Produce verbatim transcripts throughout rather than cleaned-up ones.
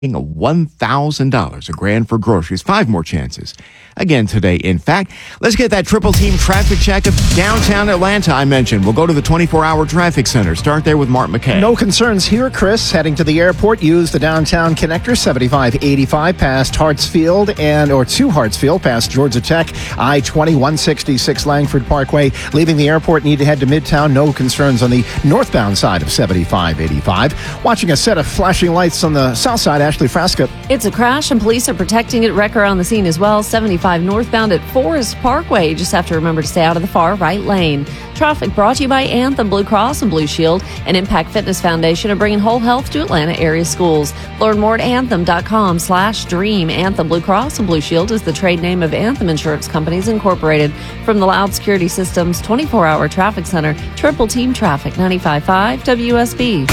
one thousand dollars, a grand for groceries. Five more chances again today. In fact, let's get that triple team traffic check of downtown Atlanta I mentioned. We'll go to the twenty-four hour traffic center. Start there with Mark McKay. No concerns here, Chris. Heading to the airport, use the downtown connector, seventy-five eighty-five past Hartsfield and or to Hartsfield past Georgia Tech, I twenty, one sixty-six Langford Parkway. Leaving the airport, need to head to Midtown. No concerns on the northbound side of seventy-five eighty-five. Watching a set of flashing lights on the south side. Ashley Frasca. It's a crash and police are protecting it. Wrecker on the scene as well. seventy-five northbound at Forest Parkway. You just have to remember to stay out of the far right lane. Traffic brought to you by Anthem Blue Cross and Blue Shield and Impact Fitness Foundation are bringing whole health to Atlanta area schools. Learn more at anthem.com slash dream. Anthem Blue Cross and Blue Shield is the trade name of Anthem Insurance Companies Incorporated. From the Loud Security Systems twenty-four hour traffic center, Triple Team Traffic, ninety-five point five W S B.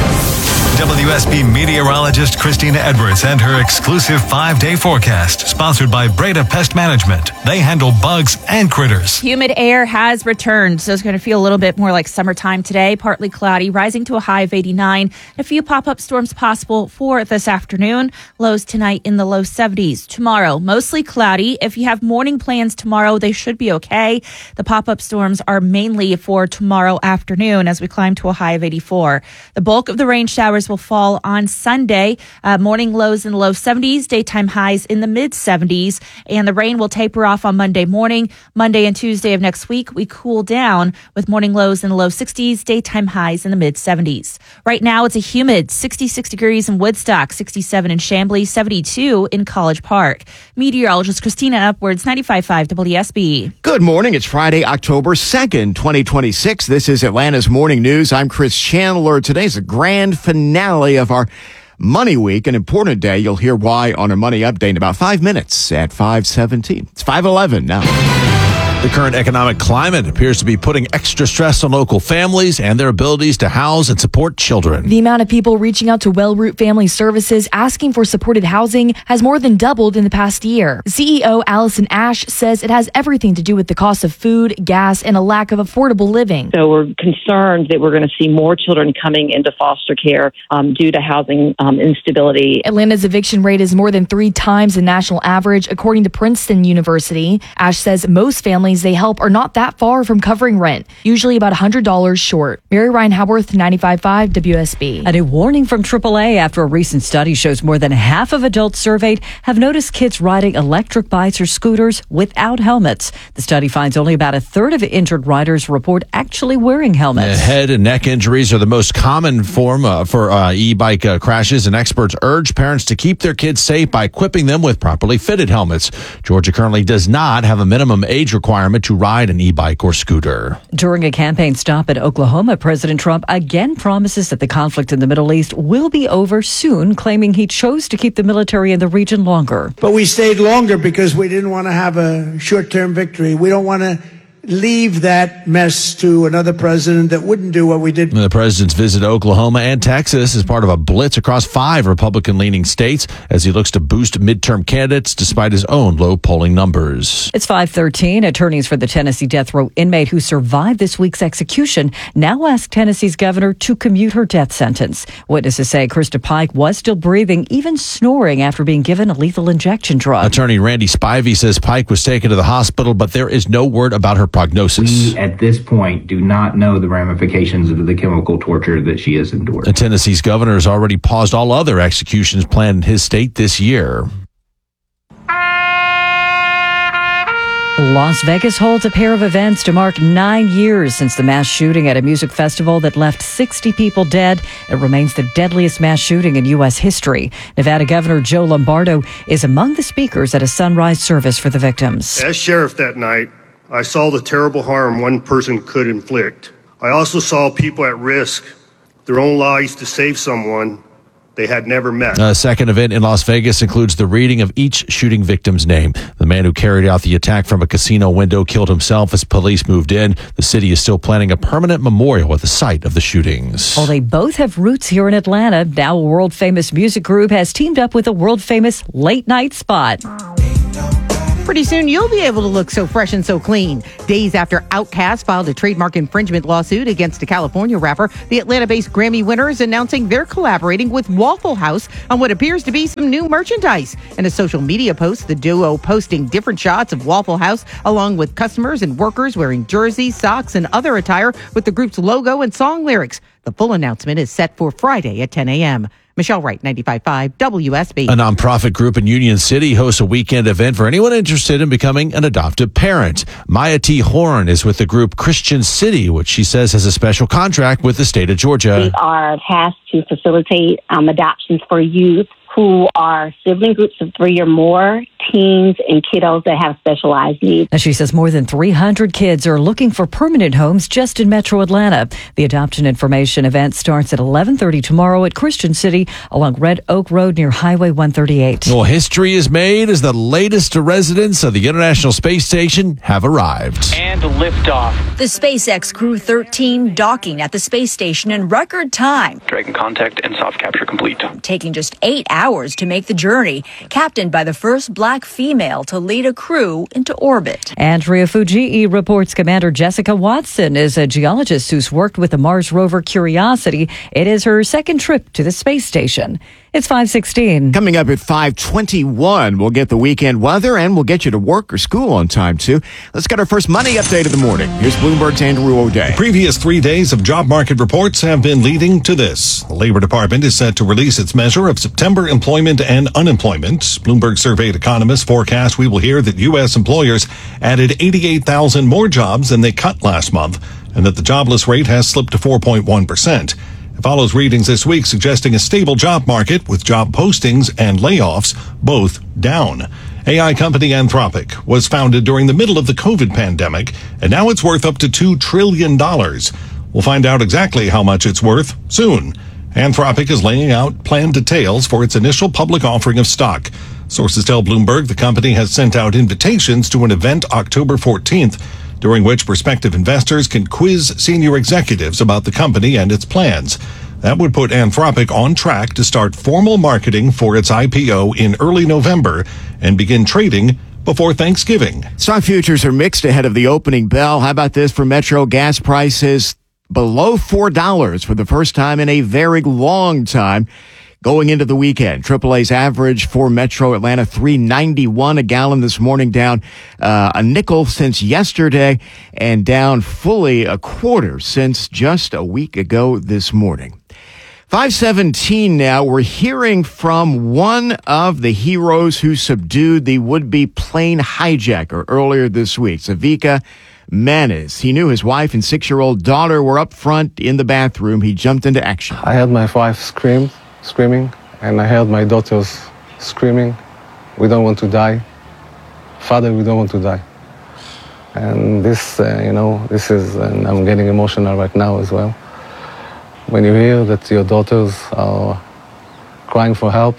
W S B meteorologist Christina Edwards and her exclusive five-day forecast, sponsored by Breda Pest Management. They handle bugs and critters. Humid air has returned, so it's going to feel a little bit more like summertime today. Partly cloudy, rising to a high of eighty-nine. A few pop-up storms possible for this afternoon. Lows tonight in the low seventies. Tomorrow, mostly cloudy. If you have morning plans tomorrow, they should be okay. The pop-up storms are mainly for tomorrow afternoon as we climb to a high of eighty-four. The bulk of the rain showers will fall on Sunday. Uh, morning lows in the low seventies, daytime highs in the mid seventies, and the rain will taper off on Monday morning. Monday and Tuesday of next week, we cool down with morning lows in the low sixties, daytime highs in the mid seventies. Right now, it's a humid sixty-six degrees in Woodstock, sixty-seven in Chamblee, seventy-two in College Park. Meteorologist Christina Upwards, ninety-five point five W S B. Good morning. It's Friday, October second, twenty twenty-six. This is Atlanta's Morning News. I'm Chris Chandler. Today's a grand finale of our Money Week, an important day. You'll hear why on a Money Update in about five minutes at five seventeen. It's five eleven now. The current economic climate appears to be putting extra stress on local families and their abilities to house and support children. The amount of people reaching out to Wellroot Family Services asking for supported housing has more than doubled in the past year. C E O Allison Ash says it has everything to do with the cost of food, gas, and a lack of affordable living. So we're concerned that we're going to see more children coming into foster care um, due to housing um, instability. Atlanta's eviction rate is more than three times the national average, according to Princeton University. Ash says most families they help are not that far from covering rent, usually about one hundred dollars short. Mary Ryan Howarth, ninety-five point five W S B. A new warning from triple A after a recent study shows more than half of adults surveyed have noticed kids riding electric bikes or scooters without helmets. The study finds only about a third of injured riders report actually wearing helmets. Uh, head and neck injuries are the most common form uh, for uh, e-bike uh, crashes, and experts urge parents to keep their kids safe by equipping them with properly fitted helmets. Georgia currently does not have a minimum age requirement to ride an e-bike or scooter. During a campaign stop in Oklahoma, President Trump again promises that the conflict in the Middle East will be over soon, claiming he chose to keep the military in the region longer. But we stayed longer because we didn't want to have a short-term victory. We don't want to leave that mess to another president that wouldn't do what we did. The president's visit to Oklahoma and Texas is part of a blitz across five Republican-leaning states as he looks to boost midterm candidates despite his own low polling numbers. It's five thirteen. Attorneys for the Tennessee death row inmate who survived this week's execution now ask Tennessee's governor to commute her death sentence. Witnesses say Krista Pike was still breathing, even snoring after being given a lethal injection drug. Attorney Randy Spivey says Pike was taken to the hospital, but there is no word about her prognosis. We, at this point, do not know the ramifications of the chemical torture that she has endured. The Tennessee's governor has already paused all other executions planned in his state this year. Las Vegas holds a pair of events to mark nine years since the mass shooting at a music festival that left sixty people dead. It remains the deadliest mass shooting in U S history. Nevada Governor Joe Lombardo is among the speakers at a sunrise service for the victims. As sheriff that night, I saw the terrible harm one person could inflict. I also saw people at risk, their own lives to save someone they had never met. A second event in Las Vegas includes the reading of each shooting victim's name. The man who carried out the attack from a casino window killed himself as police moved in. The city is still planning a permanent memorial at the site of the shootings. Well, they both have roots here in Atlanta. Now a world-famous music group has teamed up with a world-famous late-night spot. Pretty soon, you'll be able to look so fresh and so clean. Days after Outkast filed a trademark infringement lawsuit against a California rapper, the Atlanta-based Grammy winner is announcing they're collaborating with Waffle House on what appears to be some new merchandise. In a social media post, the duo posting different shots of Waffle House, along with customers and workers wearing jerseys, socks, and other attire with the group's logo and song lyrics. The full announcement is set for Friday at ten a.m. Michelle Wright, ninety-five point five W S B. A nonprofit group in Union City hosts a weekend event for anyone interested in becoming an adoptive parent. Maya T. Horn is with the group Christian City, which she says has a special contract with the state of Georgia. We are tasked to facilitate um, adoptions for youth who are sibling groups of three or more, teens, and kiddos that have specialized needs. And she says more than three hundred kids are looking for permanent homes just in Metro Atlanta. The adoption information event starts at eleven thirty tomorrow at Christian City along Red Oak Road near Highway one thirty-eight. Well, history is made as the latest residents of the International Space Station have arrived. And liftoff. The SpaceX Crew thirteen docking at the space station in record time. Dragon contact and soft capture complete. Taking just eight hours to make the journey, captained by the first black female to lead a crew into orbit. Andrea Fujii reports Commander Jessica Watson is a geologist who's worked with the Mars rover Curiosity. It is her second trip to the space station. It's five sixteen. Coming up at five twenty-one, we'll get the weekend weather and we'll get you to work or school on time, too. Let's get our first money update of the morning. Here's Bloomberg's Andrew O'Day. The previous three days of job market reports have been leading to this. The Labor Department is set to release its measure of September employment and unemployment. Bloomberg surveyed economists forecast we will hear that U S employers added eighty-eight thousand more jobs than they cut last month, and that the jobless rate has slipped to four point one percent. It follows readings this week suggesting a stable job market with job postings and layoffs both down. A I company Anthropic was founded during the middle of the COVID pandemic, and now it's worth up to two trillion dollars. We'll find out exactly how much it's worth soon. Anthropic is laying out planned details for its initial public offering of stock. Sources tell Bloomberg the company has sent out invitations to an event October fourteenth, during which prospective investors can quiz senior executives about the company and its plans. That would put Anthropic on track to start formal marketing for its I P O in early November and begin trading before Thanksgiving. Stock futures are mixed ahead of the opening bell. How about this for Metro? Gas prices below four dollars for the first time in a very long time. Going into the weekend, triple A's average for Metro Atlanta, three ninety-one a gallon this morning, down uh, a nickel since yesterday and down fully a quarter since just a week ago this morning. five seventeen now, we're hearing from one of the heroes who subdued the would-be plane hijacker earlier this week, Savika Manis. He knew his wife and six-year-old daughter were up front in the bathroom. He jumped into action. I heard my wife scream. screaming, and I heard my daughters screaming, "We don't want to die. Father, we don't want to die." And this, uh, you know, this is, and I'm getting emotional right now as well. When you hear that your daughters are crying for help,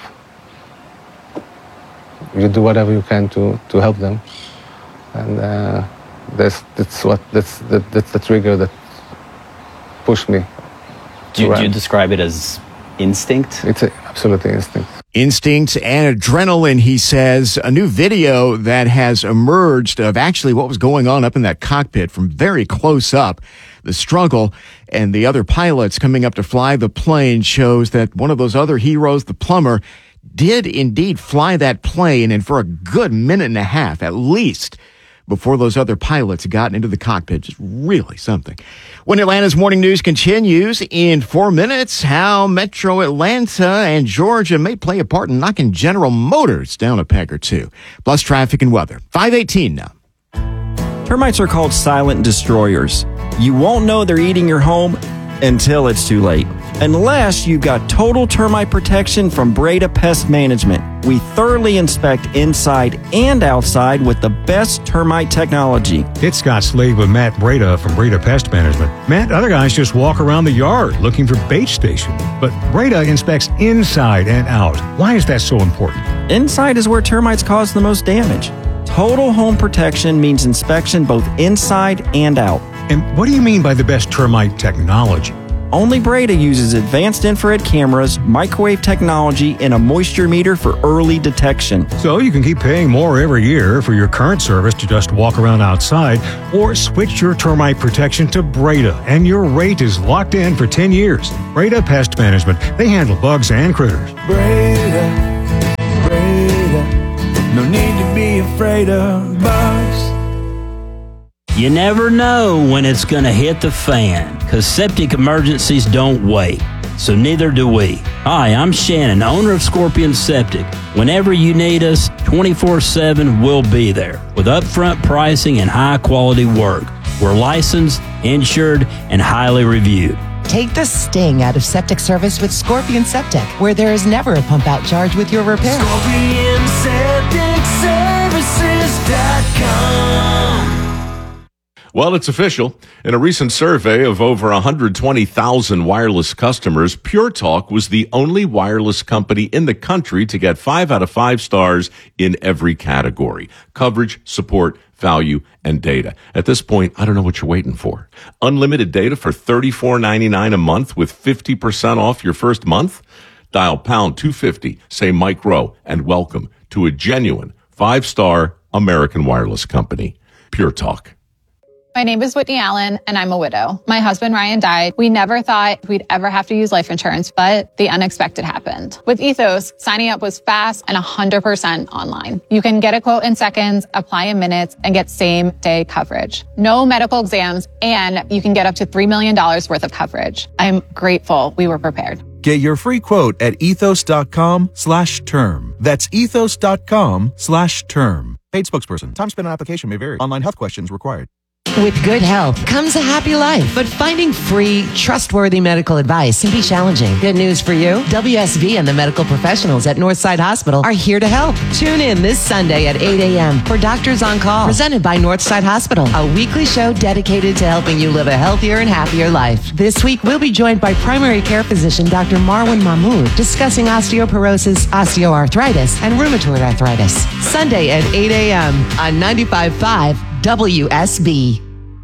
you do whatever you can to, to help them. And uh, that's, that's, what, that's, that, that's the trigger that pushed me. Do you, do you describe it as instinct? It's a, absolutely instinct. Instinct and adrenaline, he says. A new video that has emerged of actually what was going on up in that cockpit from very close up. The struggle and the other pilots coming up to fly the plane shows that one of those other heroes, the plumber, did indeed fly that plane, and for a good minute and a half at least, before those other pilots got into the cockpit. Just really something. When Atlanta's Morning News continues in four minutes, how Metro Atlanta and Georgia may play a part in knocking General Motors down a peg or two. Plus traffic and weather. five eighteen now. Termites are called silent destroyers. You won't know they're eating your home until it's too late. Unless you've got total termite protection from Breda Pest Management. We thoroughly inspect inside and outside with the best termite technology. It's Scott Slade with Matt Breda from Breda Pest Management. Matt, other guys just walk around the yard looking for bait stations, but Breda inspects inside and out. Why is that so important? Inside is where termites cause the most damage. Total home protection means inspection both inside and out. And what do you mean by the best termite technology? Only Breda uses advanced infrared cameras, microwave technology, and a moisture meter for early detection. So you can keep paying more every year for your current service to just walk around outside, or switch your termite protection to Breda, and your rate is locked in for ten years. Breda Pest Management. They handle bugs and critters. Breda, Breda, no need to be afraid of bugs. You never know when it's going to hit the fan, because septic emergencies don't wait. So neither do we. Hi, I'm Shannon, owner of Scorpion Septic. Whenever you need us, twenty-four seven, we'll be there with upfront pricing and high-quality work. We're licensed, insured, and highly reviewed. Take the sting out of septic service with Scorpion Septic, where there is never a pump-out charge with your repair. Scorpion Septic Services dot com. Well, it's official. In a recent survey of over one hundred twenty thousand wireless customers, Pure Talk was the only wireless company in the country to get five out of five stars in every category: coverage, support, value, and data. At this point, I don't know what you're waiting for. Unlimited data for thirty-four ninety-nine a month with fifty percent off your first month? Dial pound two fifty, say Mike Rowe, and welcome to a genuine five-star American wireless company. Pure Talk. My name is Whitney Allen, and I'm a widow. My husband, Ryan, died. We never thought we'd ever have to use life insurance, but the unexpected happened. With Ethos, signing up was fast and one hundred percent online. You can get a quote in seconds, apply in minutes, and get same-day coverage. No medical exams, and you can get up to three million dollars worth of coverage. I'm grateful we were prepared. Get your free quote at ethos.com slash term. That's ethos.com slash term. Paid spokesperson. Time spent on application may vary. Online health questions required. With good health comes a happy life, but finding free, trustworthy medical advice can be challenging. Good news for you. W S V and the medical professionals at Northside Hospital are here to help. Tune in this Sunday at eight a.m. for Doctors on Call, presented by Northside Hospital, a weekly show dedicated to helping you live a healthier and happier life. This week, we'll be joined by primary care physician Doctor Marwan Mahmood, discussing osteoporosis, osteoarthritis, and rheumatoid arthritis. Sunday at eight a.m. on ninety-five point five W S B.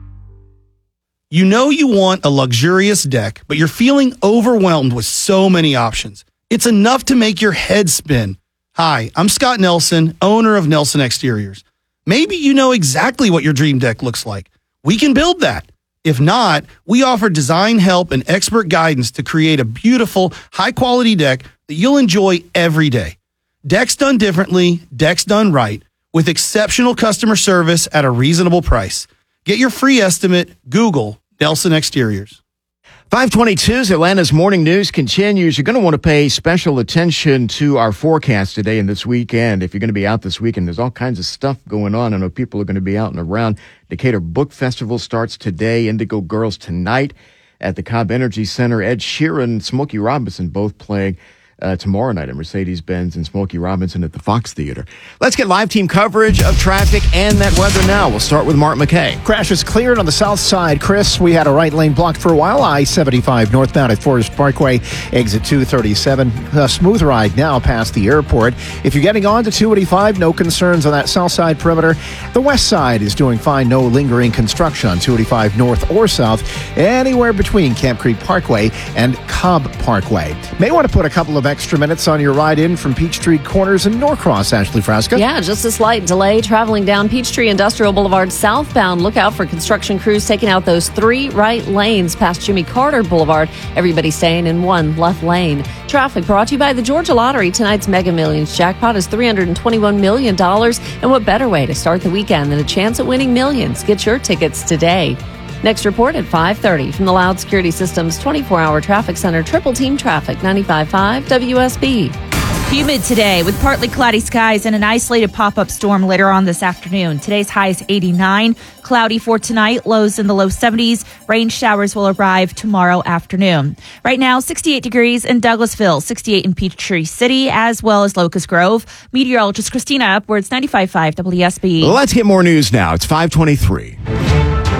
You know you want a luxurious deck, but you're feeling overwhelmed with so many options. It's enough to make your head spin. Hi, I'm Scott Nelson, owner of Nelson Exteriors. Maybe you know exactly what your dream deck looks like. We can build that. If not, we offer design help and expert guidance to create a beautiful, high-quality deck that you'll enjoy every day. Decks done differently, decks done right, with exceptional customer service at a reasonable price. Get your free estimate. Google Nelson Exteriors. five twenty-two's Atlanta's Morning News continues. You're going to want to pay special attention to our forecast today and this weekend. If you're going to be out this weekend, there's all kinds of stuff going on. I know people are going to be out and around. Decatur Book Festival starts today. Indigo Girls tonight at the Cobb Energy Center. Ed Sheeran and Smokey Robinson both playing Uh, tomorrow night at Mercedes-Benz and Smokey Robinson at the Fox Theater. Let's get live team coverage of traffic and that weather now. We'll start with Mark McKay. Crashes cleared on the south side. Chris, we had a right lane blocked for a while. I seventy-five northbound at Forest Parkway, exit two thirty-seven. A smooth ride now past the airport. If you're getting on to two eighty-five, no concerns on that south side perimeter. The west side is doing fine. No lingering construction on two eighty-five north or south, anywhere between Camp Creek Parkway and Cobb Parkway. May want to put a couple of extra minutes on your ride in from Peachtree Corners in Norcross, Ashley Frasca. Yeah, just a slight delay traveling down Peachtree Industrial Boulevard southbound. Look out for construction crews taking out those three right lanes past Jimmy Carter Boulevard. Everybody staying in one left lane. Traffic brought to you by the Georgia Lottery. Tonight's Mega Millions jackpot is three hundred twenty-one million dollars. And what better way to start the weekend than a chance at winning millions? Get your tickets today. Next report at five thirty from the Loud Security Systems twenty-four hour Traffic Center. Triple Team Traffic, ninety-five point five W S B. Humid today with partly cloudy skies and an isolated pop-up storm later on this afternoon. Today's high is eighty-nine. Cloudy for tonight, lows in the low seventies. Rain showers will arrive tomorrow afternoon. Right now, sixty-eight degrees in Douglasville, sixty-eight in Peachtree City, as well as Locust Grove. Meteorologist Christina Upwards, ninety-five point five W S B. Let's get more news now. It's five twenty-three.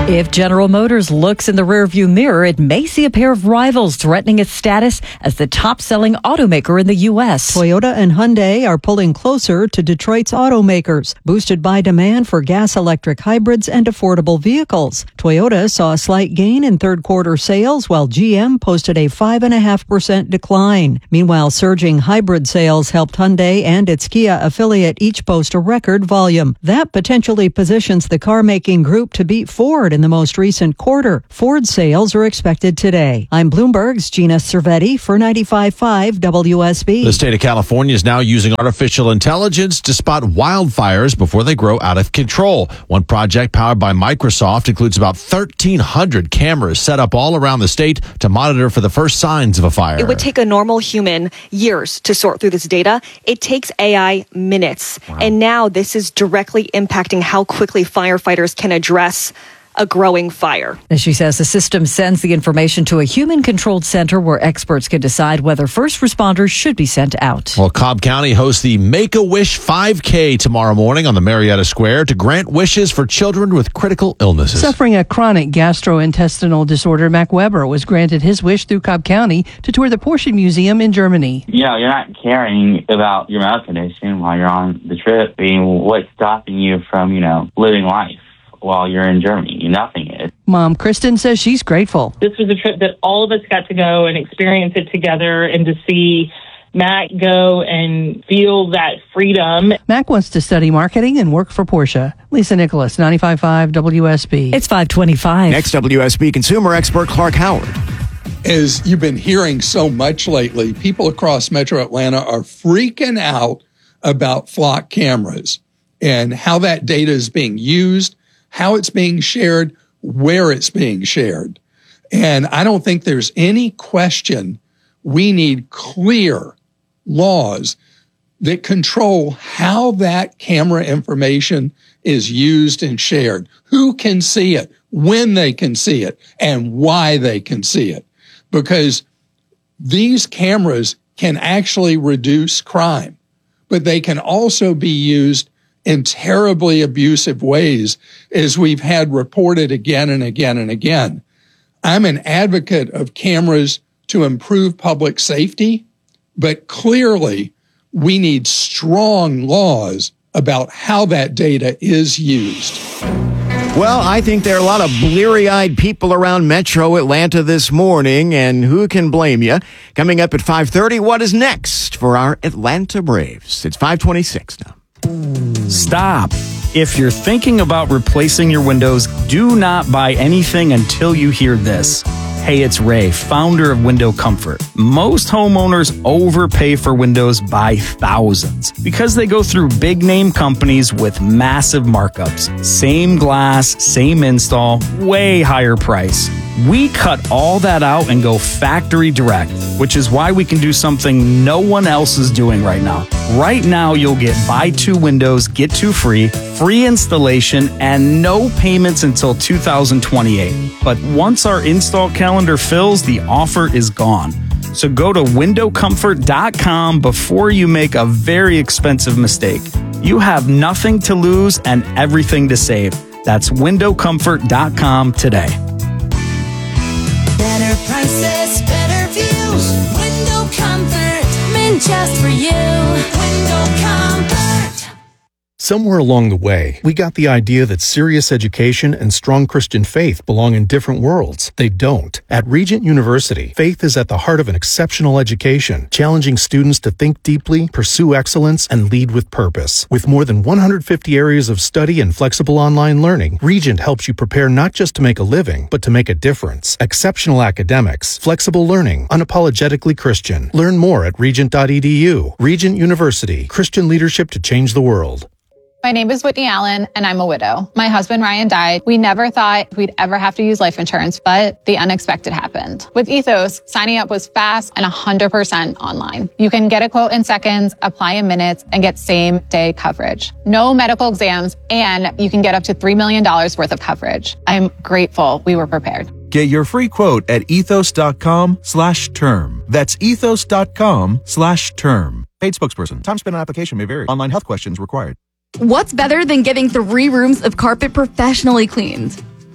If General Motors looks in the rearview mirror, it may see a pair of rivals threatening its status as the top-selling automaker in the U S. Toyota and Hyundai are pulling closer to Detroit's automakers, boosted by demand for gas-electric hybrids and affordable vehicles. Toyota saw a slight gain in third-quarter sales, while G M posted a five point five percent decline. Meanwhile, surging hybrid sales helped Hyundai and its Kia affiliate each post a record volume. That potentially positions the car-making group to beat Ford in the most recent quarter. Ford sales are expected today. I'm Bloomberg's Gina Cervetti for ninety-five point five W S B. The state of California is now using artificial intelligence to spot wildfires before they grow out of control. One project powered by Microsoft includes about thirteen hundred cameras set up all around the state to monitor for the first signs of a fire. It would take a normal human years to sort through this data. It takes A I minutes. Wow. And now this is directly impacting how quickly firefighters can address a growing fire. As she says, the system sends the information to a human-controlled center where experts can decide whether first responders should be sent out. Well, Cobb County hosts the Make-A-Wish five K tomorrow morning on the Marietta Square to grant wishes for children with critical illnesses. Suffering a chronic gastrointestinal disorder, Mac Weber was granted his wish through Cobb County to tour the Porsche Museum in Germany. You know, you're not caring about your medical condition while you're on the trip. I mean, what's stopping you from, you know, living life while you're in Germany? Nothing is. Mom Kristen says she's grateful. This was a trip that all of us got to go and experience it together, and to see Mac go and feel that freedom. Mac wants to study marketing and work for Porsche. Lisa Nicholas, ninety-five point five W S B. It's five twenty-five. Next, W S B consumer expert Clark Howard. As you've been hearing so much lately, people across Metro Atlanta are freaking out about flock cameras and how that data is being used, how it's being shared, where it's being shared. And I don't think there's any question we need clear laws that control how that camera information is used and shared, who can see it, when they can see it, and why they can see it. Because these cameras can actually reduce crime, but they can also be used in terribly abusive ways, as we've had reported again and again and again. I'm an advocate of cameras to improve public safety, but clearly we need strong laws about how that data is used. Well, I think there are a lot of bleary-eyed people around Metro Atlanta this morning, and who can blame you? Coming up at five thirty, what is next for our Atlanta Braves? It's five twenty-six now. Stop. If you're thinking about replacing your windows, do not buy anything until you hear this. Hey, it's Ray, founder of Window Comfort. Most homeowners overpay for windows by thousands because they go through big name companies with massive markups. Same glass, same install, way higher price. We cut all that out and go factory direct, which is why we can do something no one else is doing right now. Right now, you'll get buy two windows, get two free, free installation, and no payments until two thousand twenty-eight. But once our install calendar fills, the offer is gone. So go to window comfort dot com before you make a very expensive mistake. You have nothing to lose and everything to save. That's window comfort dot com today. Better prices, better views. Window Comfort, meant just for you. Window Comfort. Somewhere along the way, we got the idea that serious education and strong Christian faith belong in different worlds. They don't. At Regent University, faith is at the heart of an exceptional education, challenging students to think deeply, pursue excellence, and lead with purpose. With more than one hundred fifty areas of study and flexible online learning, Regent helps you prepare not just to make a living, but to make a difference. Exceptional academics, flexible learning, unapologetically Christian. Learn more at regent dot e d u. Regent University, Christian leadership to change the world. My name is Whitney Allen, and I'm a widow. My husband, Ryan, died. We never thought we'd ever have to use life insurance, but the unexpected happened. With Ethos, signing up was fast and one hundred percent online. You can get a quote in seconds, apply in minutes, and get same-day coverage. No medical exams, and you can get up to three million dollars worth of coverage. I'm grateful we were prepared. Get your free quote at ethos dot com slash term. That's ethos dot com slash term. Paid spokesperson. Time spent on application may vary. Online health questions required. What's better than getting three rooms of carpet professionally cleaned?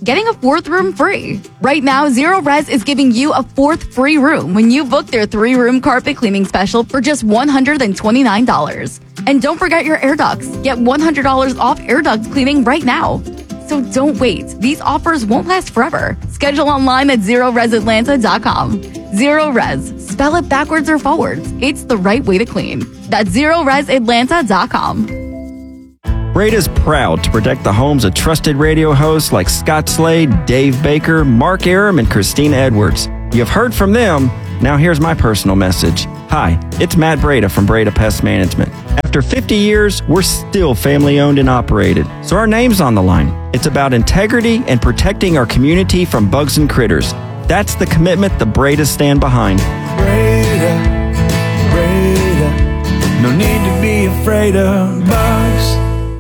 getting a fourth room free. Right now, Zero Res is giving you a fourth free room when you book their three-room carpet cleaning special for just one hundred twenty-nine dollars. And don't forget your air ducts. Get one hundred dollars off air duct cleaning right now. So don't wait. These offers won't last forever. Schedule online at zero res atlanta dot com. Zero Res. Spell it backwards or forwards. It's the right way to clean. That's zero res atlanta dot com. Breda's proud to protect the homes of trusted radio hosts like Scott Slade, Dave Baker, Mark Aram, and Christina Edwards. You've heard from them. Now here's my personal message. Hi, it's Matt Breda from Breda Pest Management. After fifty years, we're still family-owned and operated, so our name's on the line. It's about integrity and protecting our community from bugs and critters. That's the commitment the Bredas stand behind. Breda, Breda, no need to be afraid of bugs.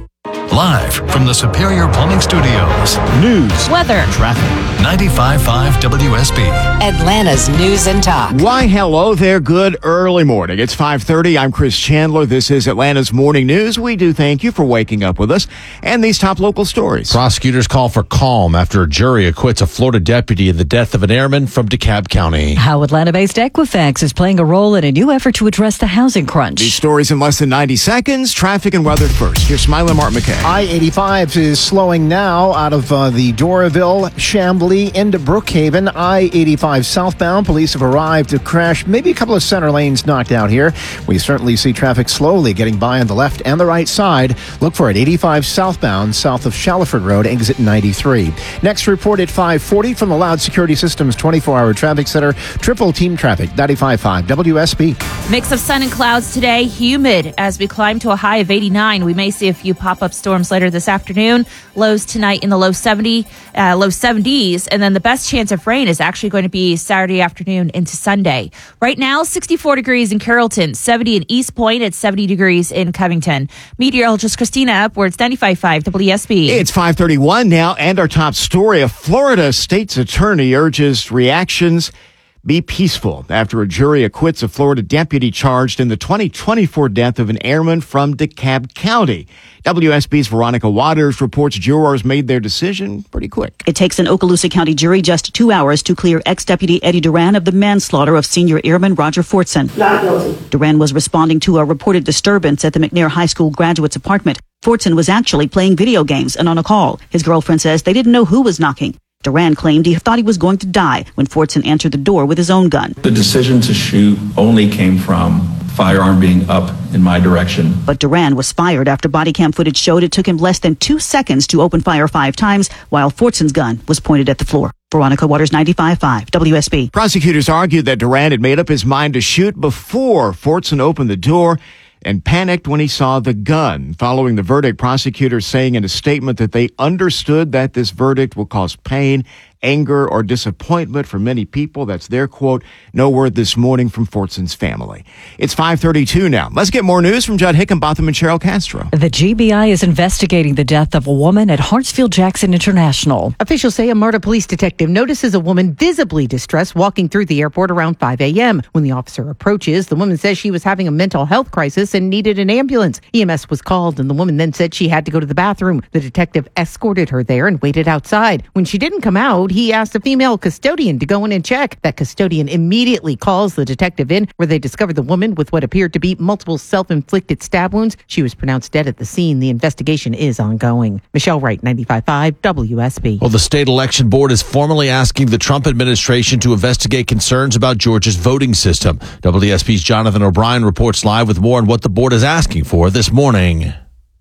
Live from the Superior Plumbing Studios. News, weather, traffic. ninety-five point five W S B. Atlanta's News and Talk. Why, hello there. Good early morning. It's five thirty. I'm Chris Chandler. This is Atlanta's Morning News. We do thank you for waking up with us and these top local stories. Prosecutors call for calm after a jury acquits a Florida deputy in the death of an airman from DeKalb County. How Atlanta-based Equifax is playing a role in a new effort to address the housing crunch. These stories in less than ninety seconds. Traffic and weather first. Here's Smiley Martin McKay. I eighty-five is slowing now out of uh, the Doraville, Chamblee into Brookhaven. I eighty-five southbound. Police have arrived to crash. Maybe a couple of center lanes knocked out here. We certainly see traffic slowly getting by on the left and the right side. Look for it. eighty-five southbound, south of Shallowford Road, exit ninety-three. Next report at five forty from the Loud Security Systems twenty-four hour traffic center. Triple team traffic, ninety-five point five W S B. Mix of sun and clouds today, humid as we climb to a high of eighty-nine. We may see a few pop-up storms later this afternoon. Lows tonight in the low seventy, uh, low seventies, and then the best chance of rain is actually going to be Saturday afternoon into Sunday. Right now, sixty-four degrees in Carrollton, seventy in East Point, at seventy degrees in Covington. Meteorologist Christina Upwards, ninety-five point five W S B. It's five thirty-one now, and our top story: a Florida state's attorney urges reactions be peaceful after a jury acquits a Florida deputy charged in the twenty twenty-four death of an airman from DeKalb County. W S B's Veronica Waters reports jurors made their decision pretty quick. It takes an Okaloosa County jury just two hours to clear ex-deputy Eddie Duran of the manslaughter of senior airman Roger Fortson. Not guilty. Duran was responding to a reported disturbance at the McNair High School graduate's apartment. Fortson was actually playing video games and on a call. His girlfriend says they didn't know who was knocking. Duran claimed he thought he was going to die when Fortson answered the door with his own gun. The decision to shoot only came from firearm being up in my direction. But Duran was fired after body cam footage showed it took him less than two seconds to open fire five times while Fortson's gun was pointed at the floor. Veronica Waters, ninety-five point five W S B. Prosecutors argued that Duran had made up his mind to shoot before Fortson opened the door and panicked when he saw the gun. Following the verdict, prosecutors saying in a statement that they understood that this verdict will cause pain, anger, or disappointment for many people. That's their quote. No word this morning from Fortson's family. It's five thirty-two now. Let's get more news from Judd Hickenbotham and Cheryl Castro. The G B I is investigating the death of a woman at Hartsfield-Jackson International. Officials say a MARTA police detective notices a woman visibly distressed walking through the airport around five a.m. When the officer approaches, the woman says she was having a mental health crisis and needed an ambulance. E M S was called, and the woman then said she had to go to the bathroom. The detective escorted her there and waited outside. When she didn't come out, he asked a female custodian to go in and check. That custodian immediately calls the detective in, where they discovered the woman with what appeared to be multiple self-inflicted stab wounds. She was pronounced dead at the scene. The investigation is ongoing. Michelle Wright, ninety-five point five W S B. Well, the state election board is formally asking the Trump administration to investigate concerns about Georgia's voting system. W S B's Jonathan O'Brien reports live with more on what the board is asking for this morning.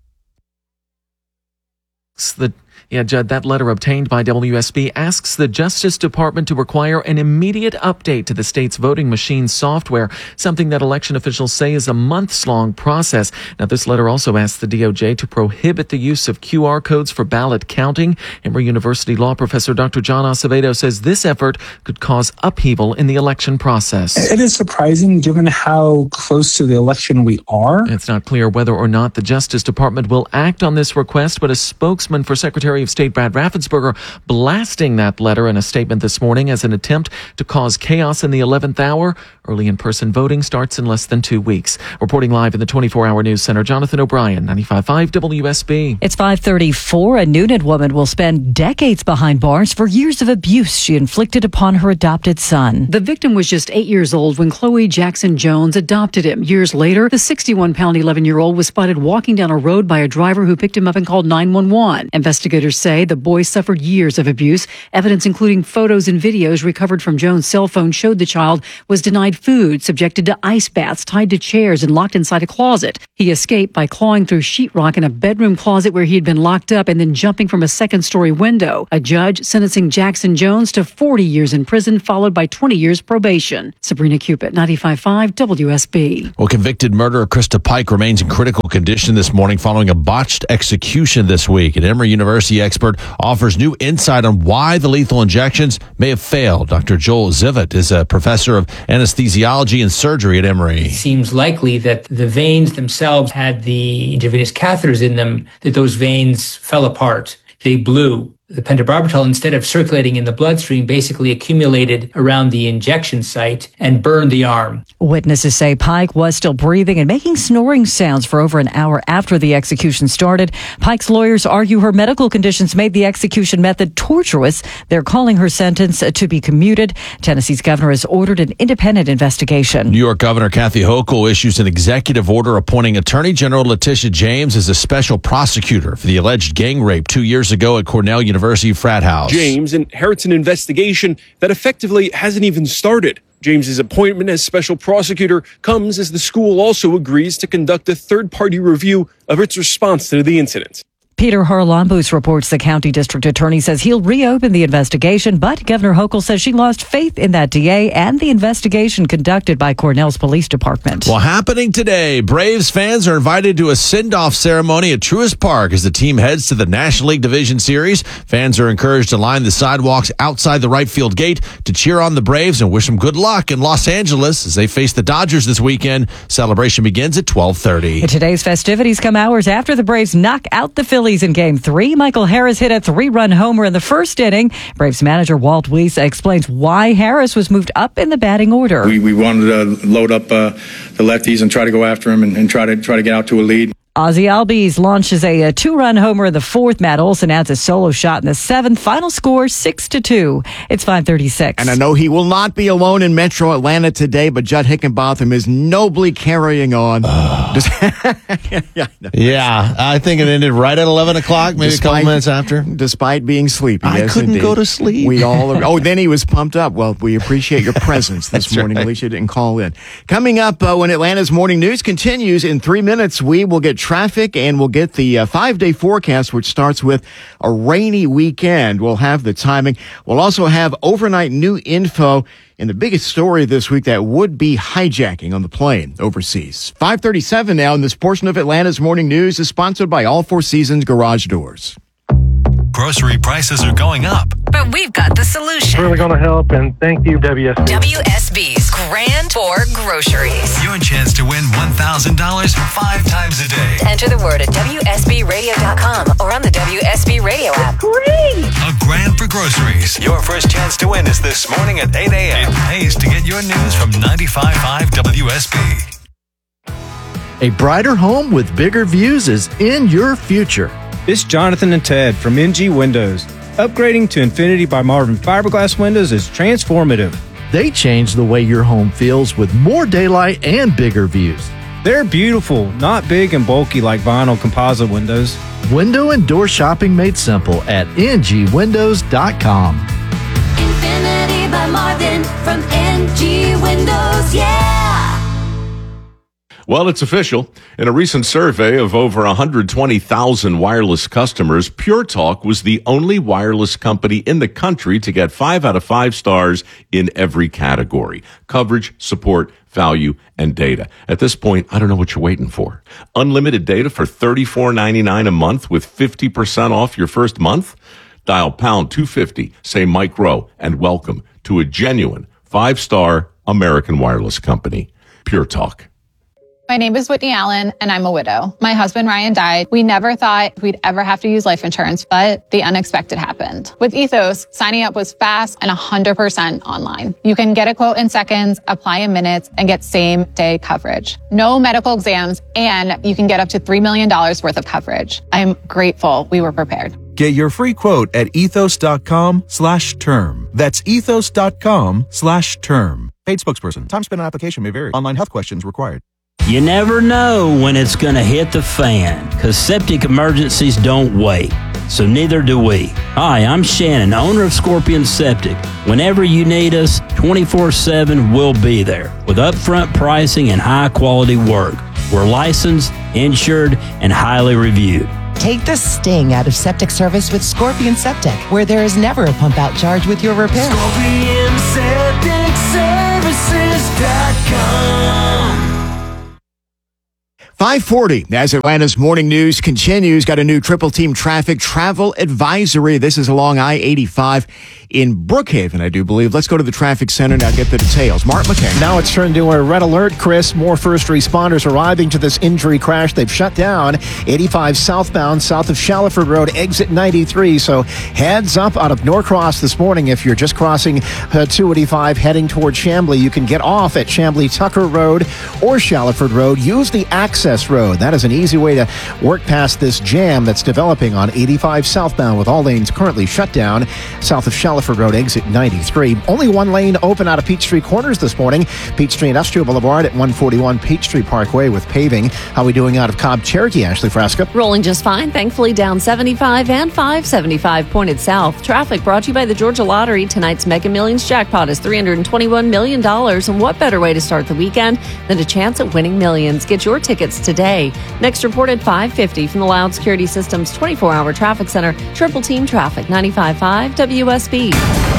The Yeah, Judd, that letter obtained by W S B asks the Justice Department to require an immediate update to the state's voting machine software, something that election officials say is a months-long process. Now, this letter also asks the D O J to prohibit the use of Q R codes for ballot counting. Emory University law professor Doctor John Acevedo says this effort could cause upheaval in the election process. It is surprising given how close to the election we are. It's not clear whether or not the Justice Department will act on this request, but a spokesman for Secretary of State Brad Raffensperger blasting that letter in a statement this morning as an attempt to cause chaos in the eleventh hour. Early in-person voting starts in less than two weeks. Reporting live in the twenty-four hour News Center, Jonathan O'Brien, ninety-five point five W S B. It's five thirty-four. A Noonan woman will spend decades behind bars for years of abuse she inflicted upon her adopted son. The victim was just eight years old when Chloe Jackson Jones adopted him. Years later, the sixty-one pound eleven-year-old was spotted walking down a road by a driver who picked him up and called nine one one. Investigators say the boy suffered years of abuse. Evidence including photos and videos recovered from Jones' cell phone showed the child was denied food, subjected to ice baths, tied to chairs, and locked inside a closet. He escaped by clawing through sheetrock in a bedroom closet where he had been locked up and then jumping from a second-story window. A judge sentencing Jackson Jones to forty years in prison, followed by twenty years probation. Sabrina Cupid, ninety-five point five W S B. Well, convicted murderer Krista Pike remains in critical condition this morning following a botched execution this week. An Emory University expert offers new insight on why the lethal injections may have failed. Doctor Joel Zivot is a professor of anesthesiology and surgery at Emory. It seems likely that the veins themselves had the intravenous catheters in them, that those veins fell apart. They blew. The pentobarbital, instead of circulating in the bloodstream, basically accumulated around the injection site and burned the arm. Witnesses say Pike was still breathing and making snoring sounds for over an hour after the execution started. Pike's lawyers argue her medical conditions made the execution method torturous. They're calling her sentence to be commuted. Tennessee's governor has ordered an independent investigation. New York Governor Kathy Hochul issues an executive order appointing Attorney General Letitia James as a special prosecutor for the alleged gang rape two years ago at Cornell University. University frat house. James inherits an investigation that effectively hasn't even started. James's appointment as special prosecutor comes as the school also agrees to conduct a third-party review of its response to the incident. Peter Harlambous reports the county district attorney says he'll reopen the investigation, but Governor Hochul says she lost faith in that D A and the investigation conducted by Cornell's police department. Well, happening today, Braves fans are invited to a send-off ceremony at Truist Park as the team heads to the National League Division Series. Fans are encouraged to line the sidewalks outside the right field gate to cheer on the Braves and wish them good luck in Los Angeles as they face the Dodgers this weekend. Celebration begins at twelve thirty. Today's festivities come hours after the Braves knock out the Phillies in Game three. Michael Harris hit a three-run homer in the first inning. Braves manager Walt Weiss explains why Harris was moved up in the batting order. We, we wanted to load up uh, the lefties and try to go after him and, and try to try to get out to a lead. Ozzie Albies launches a, a two-run homer in the fourth. Matt Olson adds a solo shot in the seventh. Final score, six to two. It's five thirty-six. And I know he will not be alone in Metro Atlanta today, but Judd Hickenbotham is nobly carrying on. Just, yeah, yeah, I think it ended right at eleven o'clock, maybe despite, a couple minutes after. Despite being sleepy. I yes, couldn't indeed. go to sleep. We all are, oh, then he was pumped up. Well, we appreciate your presence this morning. Right. At least you didn't call in. Coming up, uh, when Atlanta's morning news continues in three minutes, we will get traffic and we'll get the uh, five-day forecast, which starts with a rainy weekend. We'll have the timing. We'll also have overnight new info in the biggest story this week, that would be hijacking on the plane overseas. five thirty-seven now, and this portion of Atlanta's morning news is sponsored by All Four Seasons Garage Doors. Grocery prices are going up. But we've got the solution. It's really going to help, and thank you, W S B. W S B's Grand Tour Groceries. Your chance to win one thousand dollars five times a day. Enter the word at W S B radio dot com or on the W S B radio app. Great! A grand for groceries. Your first chance to win is this morning at eight a.m. It pays to get your news from ninety-five point five W S B. A brighter home with bigger views is in your future. It's Jonathan and Ted from M G Windows. Upgrading to Infinity by Marvin fiberglass windows is transformative. They change the way your home feels with more daylight and bigger views. They're beautiful, not big and bulky like vinyl composite windows. Window and door shopping made simple at N G windows dot com. Infinity by Marvin from M G Windows, yeah! Well, it's official. In a recent survey of over one hundred twenty thousand wireless customers, Pure Talk was the only wireless company in the country to get five out of five stars in every category: coverage, support, value, and data. At this point, I don't know what you're waiting for. Unlimited data for thirty-four ninety-nine a month with fifty percent off your first month? Dial pound two fifty, say Mike Rowe, and welcome to a genuine five-star American wireless company, Pure Talk. My name is Whitney Allen, and I'm a widow. My husband, Ryan, died. We never thought we'd ever have to use life insurance, but the unexpected happened. With Ethos, signing up was fast and one hundred percent online. You can get a quote in seconds, apply in minutes, and get same-day coverage. No medical exams, and you can get up to three million dollars worth of coverage. I'm grateful we were prepared. Get your free quote at ethos.com slash term. That's ethos.com slash term. Paid spokesperson. Time spent on application may vary. Online health questions required. You never know when it's going to hit the fan, because septic emergencies don't wait. So neither do we. Hi, I'm Shannon, owner of Scorpion Septic. Whenever you need us, twenty-four seven, we'll be there with upfront pricing and high-quality work. We're licensed, insured, and highly reviewed. Take the sting out of septic service with Scorpion Septic, where there is never a pump-out charge with your repair. Scorpion Septic Services dot com. five forty, as Atlanta's morning news continues, got a new triple team traffic travel advisory. This is along I eighty-five in Brookhaven, I do believe. Let's go to the traffic center now, get the details. Mark McCain. Now it's turned to a red alert, Chris. More first responders arriving to this injury crash. They've shut down eighty-five southbound, south of Shallowford Road, exit ninety-three. So heads up out of Norcross this morning. If you're just crossing uh, two eighty-five heading toward Chamblee, you can get off at Chamblee Tucker Road or Shallowford Road. Use the access road. That is an easy way to work past this jam that's developing on eighty-five southbound, with all lanes currently shut down south of Shallowford Road, exit ninety-three. Only one lane open out of Peachtree Corners this morning. Peachtree Industrial Boulevard at one forty-one Peachtree Parkway with paving. How are we doing out of Cobb Cherokee, Ashley Frasca? Rolling just fine, thankfully down seventy-five and five seventy-five pointed south. Traffic brought to you by the Georgia Lottery. Tonight's Mega Millions jackpot is three hundred twenty-one million dollars. And what better way to start the weekend than a chance at winning millions? Get your tickets today. Next reported five fifty from the Loud Security Systems twenty-four hour traffic center. Triple Team Traffic, ninety-five point five W S B.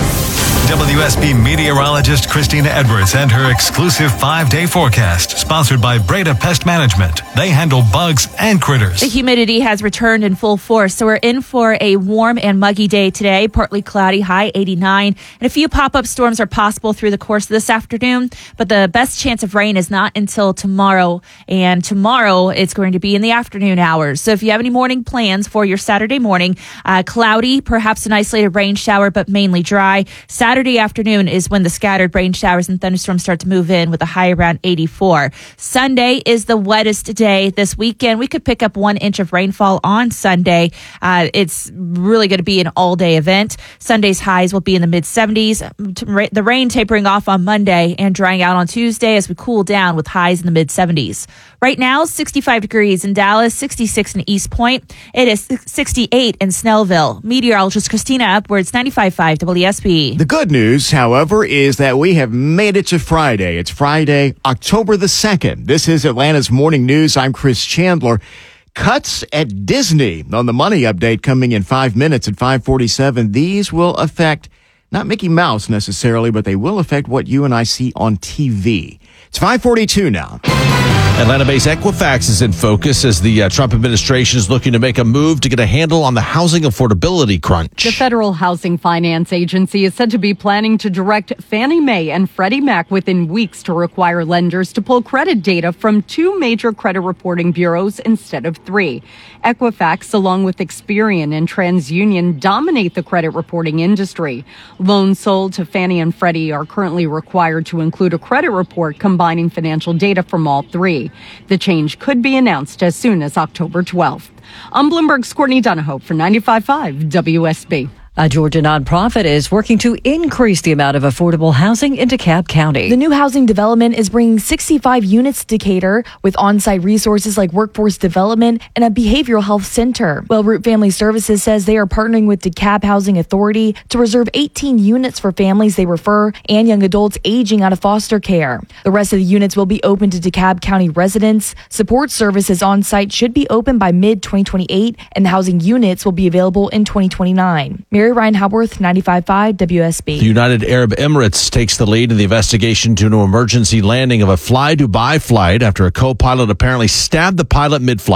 W S B meteorologist Christina Edwards and her exclusive five-day forecast, sponsored by Breda Pest Management. They handle bugs and critters. The humidity has returned in full force, so we're in for a warm and muggy day today. Partly cloudy, high eighty-nine, and a few pop-up storms are possible through the course of this afternoon, but the best chance of rain is not until tomorrow, and tomorrow it's going to be in the afternoon hours. So if you have any morning plans for your Saturday morning, uh, cloudy, perhaps an isolated rain shower, but mainly dry. Saturday afternoon is when the scattered rain showers and thunderstorms start to move in with a high around eighty-four. Sunday is the wettest day this weekend. We could pick up one inch of rainfall on Sunday. Uh, it's really going to be an all-day event. Sunday's highs will be in the mid-seventies. The rain tapering off on Monday and drying out on Tuesday as we cool down with highs in the mid-seventies. Right now, sixty-five degrees in Dallas, sixty-six in East Point. It is sixty-eight in Snellville. Meteorologist Christina Edwards, ninety-five point five W S B. The good news, however, is that we have made it to Friday. It's Friday, October the second. This is Atlanta's Morning News. I'm Chris Chandler. Cuts at Disney on the Money Update coming in five minutes at five forty-seven. These will affect not Mickey Mouse necessarily, but they will affect what you and I see on T V. It's five forty-two now. Atlanta-based Equifax is in focus as the uh, Trump administration is looking to make a move to get a handle on the housing affordability crunch. The Federal Housing Finance Agency is said to be planning to direct Fannie Mae and Freddie Mac within weeks to require lenders to pull credit data from two major credit reporting bureaus instead of three. Equifax, along with Experian and TransUnion, dominate the credit reporting industry. Loans sold to Fannie and Freddie are currently required to include a credit report combining financial data from all three. The change could be announced as soon as October twelfth. I'm Bloomberg's Courtney Donahoe for ninety-five point five W S B. A Georgia nonprofit is working to increase the amount of affordable housing in DeKalb County. The new housing development is bringing sixty-five units to Decatur with on-site resources like workforce development and a behavioral health center. Wellroot Family Services says they are partnering with DeKalb Housing Authority to reserve eighteen units for families they refer and young adults aging out of foster care. The rest of the units will be open to DeKalb County residents. Support services on-site should be open by mid twenty twenty-eight, and the housing units will be available in twenty twenty-nine. Mary Ryan Hopworth, ninety-five point five W S B. The United Arab Emirates takes the lead in the investigation to an emergency landing of a Fly Dubai flight after a co-pilot apparently stabbed the pilot mid-flight.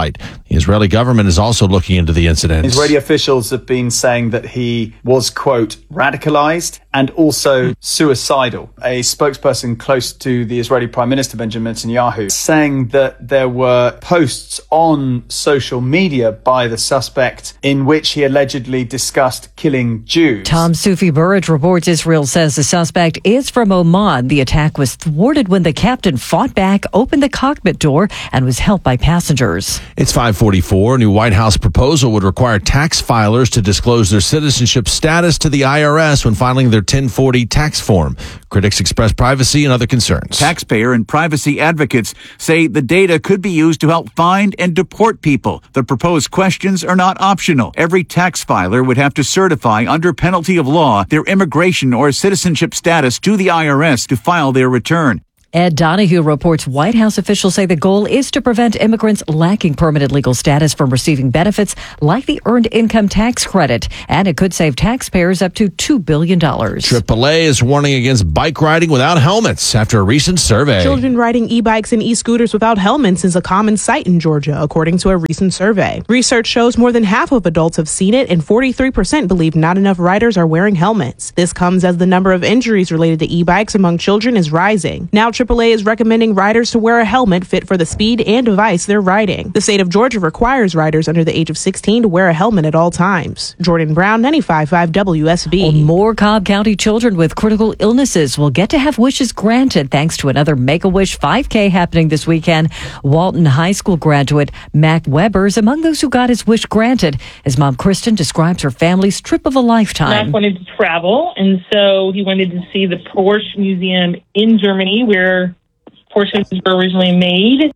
The Israeli government is also looking into the incident. Israeli officials have been saying that he was, quote, radicalized and also suicidal. A spokesperson close to the Israeli Prime Minister, Benjamin Netanyahu, saying that there were posts on social media by the suspect in which he allegedly discussed killing Jews. Tom Sufi Burrage reports Israel says the suspect is from Oman. The attack was thwarted when the captain fought back, opened the cockpit door, and was helped by passengers. It's five forty-four. A new White House proposal would require tax filers to disclose their citizenship status to the I R S when filing their ten forty tax form. Critics express privacy and other concerns. Taxpayer and privacy advocates say the data could be used to help find and deport people. The proposed questions are not optional. Every tax filer would have to certify under penalty of law their immigration or citizenship status to the I R S to file their return. Ed Donahue reports White House officials say the goal is to prevent immigrants lacking permanent legal status from receiving benefits like the Earned Income Tax Credit, and it could save taxpayers up to two billion dollars. triple A is warning against bike riding without helmets after a recent survey. Children riding e-bikes and e-scooters without helmets is a common sight in Georgia, according to a recent survey. Research shows more than half of adults have seen it, and forty-three percent believe not enough riders are wearing helmets. This comes as the number of injuries related to e-bikes among children is rising. Now, triple A is recommending riders to wear a helmet fit for the speed and device they're riding. The state of Georgia requires riders under the age of sixteen to wear a helmet at all times. Jordan Brown, ninety-five point five W S B. Well, more Cobb County children with critical illnesses will get to have wishes granted thanks to another Make-A-Wish five K happening this weekend. Walton High School graduate Mac Weber is among those who got his wish granted. His mom, Kristen, describes her family's trip of a lifetime. Mac wanted to travel, and so he wanted to see the Porsche Museum in Germany, where Porsches were originally made.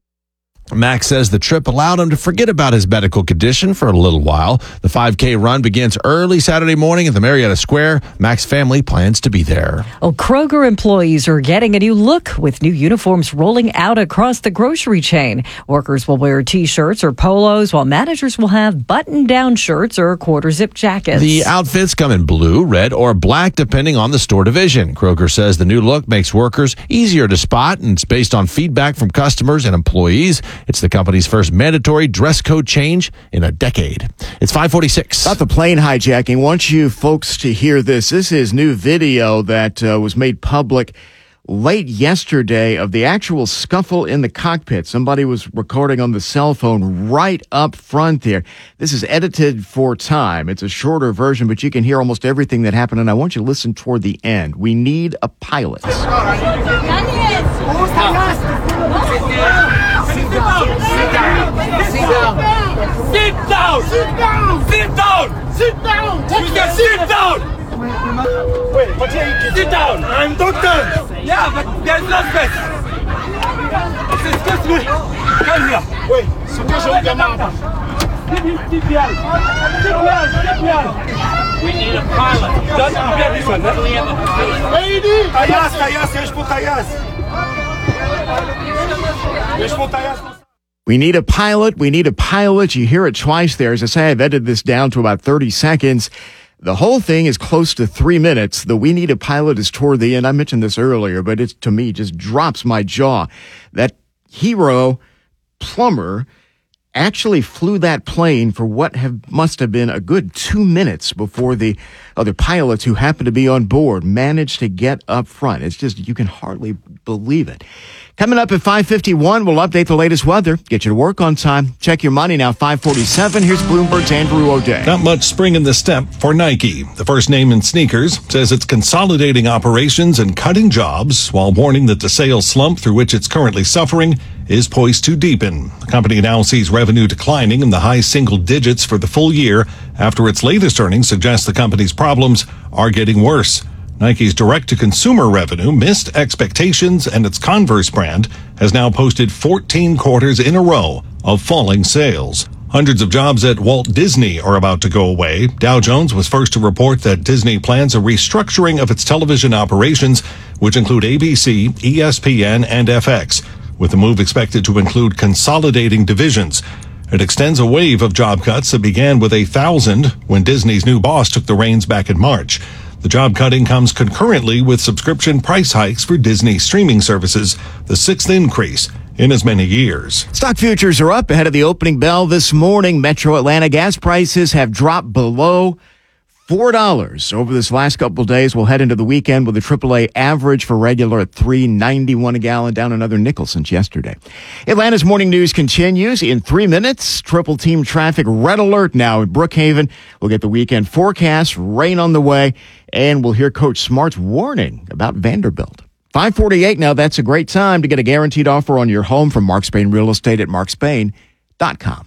Max says the trip allowed him to forget about his medical condition for a little while. The five K run begins early Saturday morning at the Marietta Square. Mac's family plans to be there. Oh, Kroger employees are getting a new look with new uniforms rolling out across the grocery chain. Workers will wear T-shirts or polos, while managers will have button-down shirts or quarter-zip jackets. The outfits come in blue, red, or black, depending on the store division. Kroger says the new look makes workers easier to spot, and it's based on feedback from customers and employees. It's the company's first mandatory dress code change in a decade. It's five forty-six. About the plane hijacking, I want you folks to hear this. This is new video that uh, was made public late yesterday of the actual scuffle in the cockpit. Somebody was recording on the cell phone right up front there. This is edited for time. It's a shorter version, but you can hear almost everything that happened, and I want you to listen toward the end. We need a pilot. Sit down! Sit down! Sit down! Sit down! Sit down! You can sit down! Wait, what are you Sit down! I'm doctor! Yeah, but there's no space! Excuse me! Come here! Wait, situation with your mouth! Give him C P R! C P R! C P R! We need a pilot! Don't forget this one! We have a pilot! Lady! טייס, טייס, יש פה טייס! יש פה טייס! We need a pilot. We need a pilot. You hear it twice there. As I say, I've edited this down to about thirty seconds. The whole thing is close to three minutes. The we need a pilot is toward the end. I mentioned this earlier, but it, to me, just drops my jaw. That hero plumber actually flew that plane for what have must have been a good two minutes before the other pilots who happened to be on board managed to get up front. It's just, you can hardly believe it. Coming up at five fifty-one, we'll update the latest weather, get you to work on time. Check your money now, five forty-seven. Here's Bloomberg's Andrew O'Day. Not much spring in the step for Nike. The first name in sneakers says it's consolidating operations and cutting jobs while warning that the sales slump through which it's currently suffering is poised to deepen. The company now sees revenue declining in the high single digits for the full year after its latest earnings suggest the company's problems are getting worse. Nike's direct-to-consumer revenue missed expectations, and its Converse brand has now posted fourteen quarters in a row of falling sales. Hundreds of jobs at Walt Disney are about to go away. Dow Jones was first to report that Disney plans a restructuring of its television operations, which include A B C, E S P N, and F X, with the move expected to include consolidating divisions. It extends a wave of job cuts that began with a thousand when Disney's new boss took the reins back in March. The job cutting comes concurrently with subscription price hikes for Disney streaming services, the sixth increase in as many years. Stock futures are up ahead of the opening bell this morning. Metro Atlanta gas prices have dropped below four dollars over this last couple of days. We'll head into the weekend with a triple A average for regular at three ninety-one a gallon, down another nickel since yesterday. Atlanta's morning news continues in three minutes. Triple team traffic red alert now in Brookhaven. We'll get the weekend forecast, rain on the way, and we'll hear Coach Smart's warning about Vanderbilt. five forty-eight now. That's a great time to get a guaranteed offer on your home from Mark Spain Real Estate at mark spain dot com.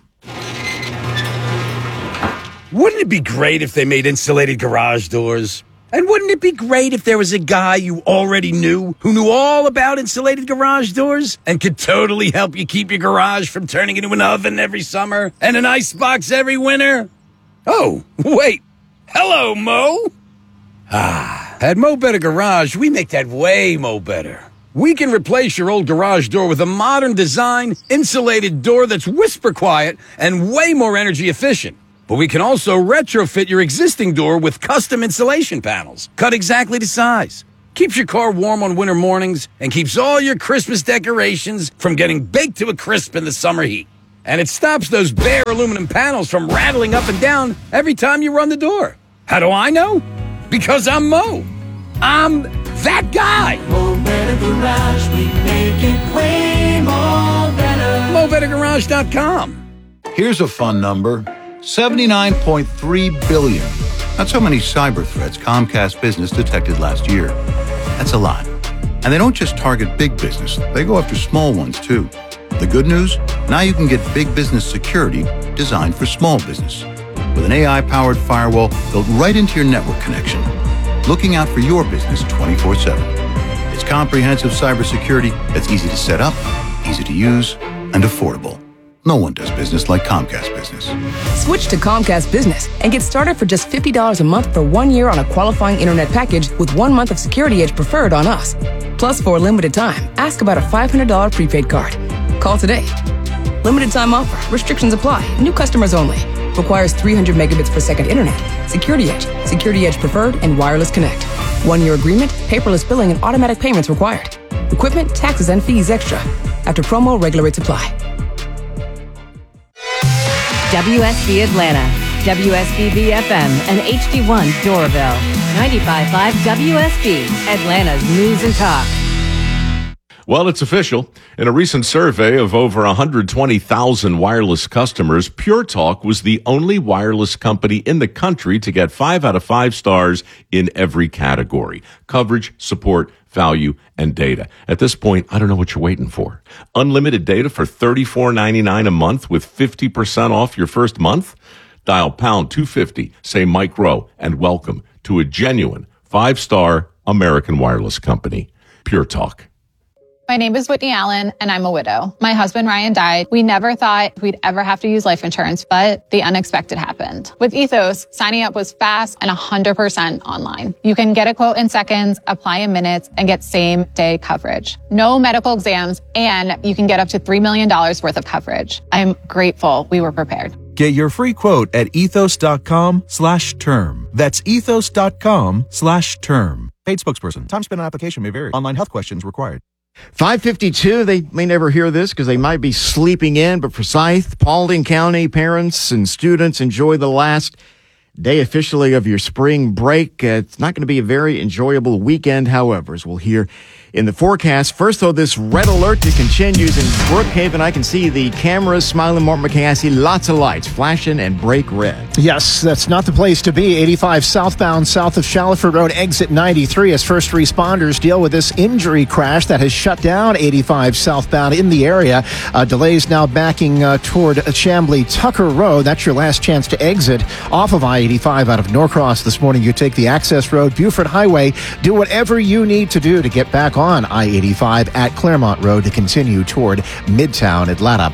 Wouldn't it be great if they made insulated garage doors? And wouldn't it be great if there was a guy you already knew who knew all about insulated garage doors and could totally help you keep your garage from turning into an oven every summer and an icebox every winter? Oh, wait. Hello, Mo. Ah, at Mo Better Garage, we make that way Mo Better. We can replace your old garage door with a modern design, insulated door that's whisper quiet and way more energy efficient. But we can also retrofit your existing door with custom insulation panels, cut exactly to size. Keeps your car warm on winter mornings and keeps all your Christmas decorations from getting baked to a crisp in the summer heat. And it stops those bare aluminum panels from rattling up and down every time you run the door. How do I know? Because I'm Mo. I'm that guy. Mo Better Garage, we make it way more better. Mo Better Garage dot com. Here's a fun number. seventy-nine point three billion. That's how many cyber threats Comcast Business detected last year. That's a lot. And they don't just target big business, they go after small ones too. The good news? Now you can get big business security designed for small business. With an A I-powered firewall built right into your network connection, looking out for your business twenty-four seven. It's comprehensive cybersecurity that's easy to set up, easy to use, and affordable. No one does business like Comcast Business. Switch to Comcast Business and get started for just fifty dollars a month for one year on a qualifying internet package with one month of Security Edge Preferred on us. Plus, for a limited time, ask about a five hundred dollars prepaid card. Call today. Limited time offer. Restrictions apply. New customers only. Requires three hundred megabits per second internet. Security Edge, Security Edge Preferred, and Wireless Connect. One-year agreement, paperless billing, and automatic payments required. Equipment, taxes, and fees extra. After promo, regular rates apply. W S B Atlanta, W S B B F M, and H D one Doraville. ninety-five point five W S B, Atlanta's News and Talk. Well, it's official. In a recent survey of over one hundred twenty thousand wireless customers, Pure Talk was the only wireless company in the country to get five out of five stars in every category: coverage, support, value, and data. At this point, I don't know what you're waiting for. Unlimited data for thirty-four ninety-nine a month with fifty percent off your first month? Dial pound two fifty, say Mike Rowe, and welcome to a genuine five-star American wireless company, Pure Talk. My name is Whitney Allen, and I'm a widow. My husband, Ryan, died. We never thought we'd ever have to use life insurance, but the unexpected happened. With Ethos, signing up was fast and one hundred percent online. You can get a quote in seconds, apply in minutes, and get same-day coverage. No medical exams, and you can get up to three million dollars worth of coverage. I'm grateful we were prepared. Get your free quote at ethos.com slash term. That's ethos.com slash term. Paid spokesperson. Time spent on application may vary. Online health questions required. five fifty-two, they may never hear this because they might be sleeping in, but Forsyth, Paulding County parents and students, enjoy the last day officially of your spring break. Uh, it's not going to be a very enjoyable weekend, however, as we'll hear in the forecast. First, though, this red alert that continues in Brookhaven. I can see the cameras smiling. Mark McKay, I see lots of lights flashing and break red. Yes, that's not the place to be. eighty-five southbound south of Shallowford Road, exit ninety-three, as first responders deal with this injury crash that has shut down eighty-five southbound in the area. Uh, delays now backing uh, toward Chamblee Tucker Road. That's your last chance to exit off of I eighty-five out of Norcross this morning. You take the access road, Buford Highway. Do whatever you need to do to get back on I eighty-five at Claremont Road to continue toward Midtown Atlanta.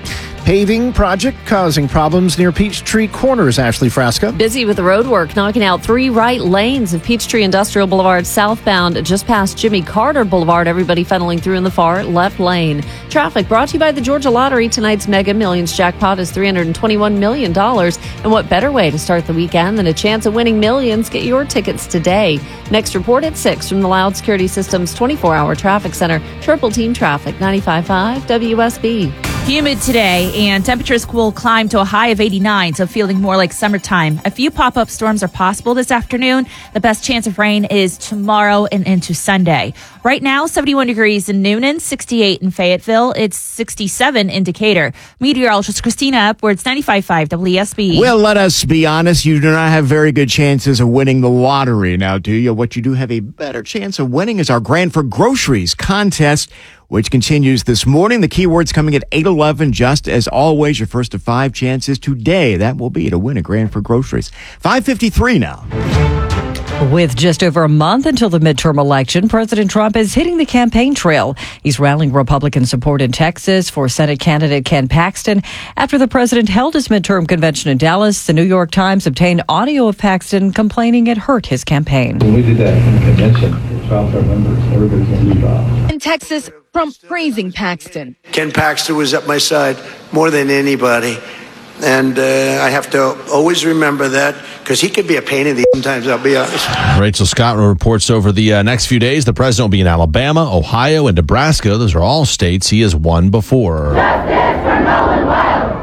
paving project causing problems near Peachtree Corners. Ashley Frasca. Busy with the road work, knocking out three right lanes of Peachtree Industrial Boulevard southbound just past Jimmy Carter Boulevard. Everybody funneling through in the far left lane. Traffic brought to you by the Georgia Lottery. Tonight's Mega Millions jackpot is three hundred twenty-one million dollars. And what better way to start the weekend than a chance of winning millions? Get your tickets today. Next report at six from the Loud Security Systems twenty-four hour traffic center. Triple Team Traffic, ninety-five point five W S B. Humid today, and temperatures will climb to a high of eighty-nine, so feeling more like summertime. A few pop-up storms are possible this afternoon. The best chance of rain is tomorrow and into Sunday. Right now, seventy-one degrees in Noonan, sixty-eight in Fayetteville. It's sixty-seven in Decatur. Meteorologist Christina Upwards, ninety-five point five W S B. Well, let us be honest. You do not have very good chances of winning the lottery now, do you? What you do have a better chance of winning is our Grand for Groceries contest, which continues this morning. The keywords coming at eight eleven, just as always. Your first of five chances today. That will be to win a Grand for Groceries. five fifty-three now. With just over a month until the midterm election, President Trump is hitting the campaign trail. He's rallying Republican support in Texas for Senate candidate Ken Paxton. After the president held his midterm convention in Dallas, the New York Times obtained audio of Paxton complaining it hurt his campaign. When we did that in the convention, twelve members, everybody's going to be involved. In Texas, Trump praising Paxton. Ken Paxton was at my side more than anybody. And uh, I have to always remember that because he could be a pain in the sometimes, I'll be honest. Rachel Scott reports over the uh, next few days. The president will be in Alabama, Ohio, and Nebraska. Those are all states he has won before. Justice for Nolan Wells.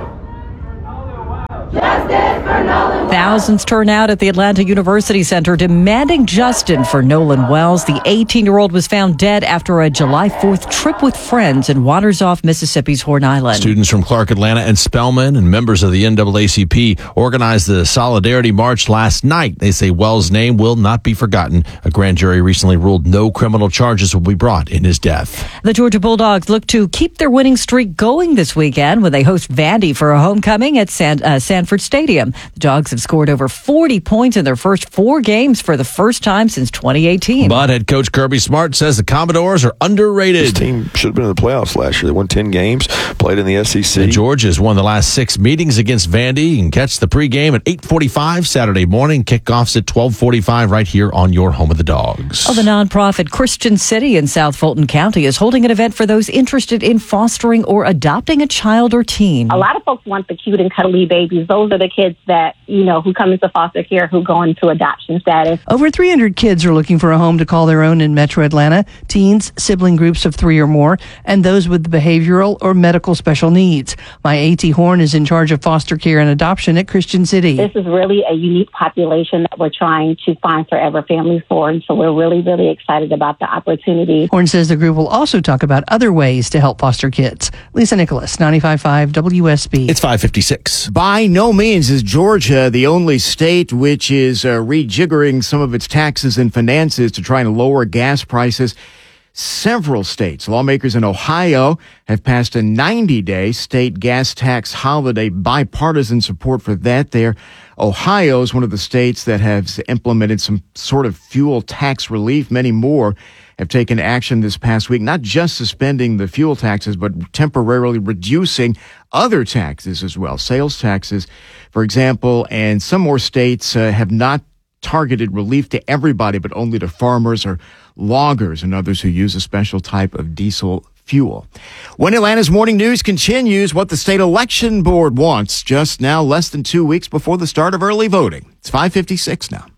Justice for Nolan Wells. Thousands turn out at the Atlanta University Center demanding justice for Nolan Wells. The eighteen-year-old was found dead after a July fourth trip with friends in waters off Mississippi's Horn Island. Students from Clark Atlanta and Spelman and members of the N double A C P organized the Solidarity March last night. They say Wells' name will not be forgotten. A grand jury recently ruled no criminal charges will be brought in his death. The Georgia Bulldogs look to keep their winning streak going this weekend when they host Vandy for a homecoming at San, uh, Sanford Stadium. The Dogs have scored over forty points in their first four games for the first time since twenty eighteen. But head coach Kirby Smart says the Commodores are underrated. This team should have been in the playoffs last year. They won ten games, played in the S E C. And Georgia has won the last six meetings against Vandy. You can catch the pregame at eight forty-five Saturday morning. Kickoffs at twelve forty-five right here on your home of the Dogs. Oh, the nonprofit Christian City in South Fulton County is holding an event for those interested in fostering or adopting a child or teen. A lot of folks want the cute and cuddly babies. Those are the kids that, you know, who come into foster care, who go into adoption status. Over three hundred kids are looking for a home to call their own in Metro Atlanta. Teens, sibling groups of three or more, and those with behavioral or medical special needs. My AT Horn is in charge of foster care and adoption at Christian City. This is really a unique population that we're trying to find forever families for, and so we're really, really excited about the opportunity. Horn says the group will also talk about other ways to help foster kids. Lisa Nicholas, ninety-five point five W S B. It's five fifty-six. By no means is Georgia the only state which is uh, rejiggering some of its taxes and finances to try and lower gas prices. Several states, lawmakers in Ohio, have passed a ninety-day state gas tax holiday. Bipartisan support for that there. Ohio is one of the states that has implemented some sort of fuel tax relief. Many more have taken action this past week, not just suspending the fuel taxes, but temporarily reducing other taxes as well, sales taxes, for example. And some more states uh, have not targeted relief to everybody, but only to farmers or loggers and others who use a special type of diesel fuel. When Atlanta's Morning News continues, what the state election board wants just now, less than two weeks before the start of early voting. It's five fifty-six now.